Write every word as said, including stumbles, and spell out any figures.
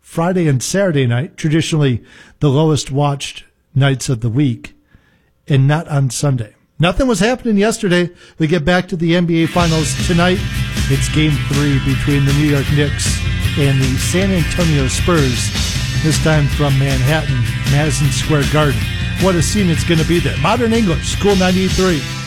Friday and Saturday night, traditionally the lowest watched nights of the week, and not on Sunday. Nothing was happening yesterday. We get back to the N B A Finals tonight. It's game three between the New York Knicks and the San Antonio Spurs, this time from Manhattan, Madison Square Garden. What a scene it's going to be there. Modern English, School ninety-three.